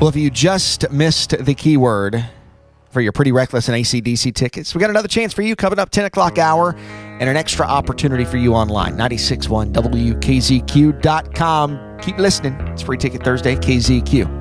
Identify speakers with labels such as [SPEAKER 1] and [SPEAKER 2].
[SPEAKER 1] Well, if you just missed the keyword for your Pretty Reckless and AC/DC tickets, we got another chance for you coming up 10 o'clock hour and an extra opportunity for you online. 96.1 WKZQ.com. Keep listening. It's Free Ticket Thursday, KZQ.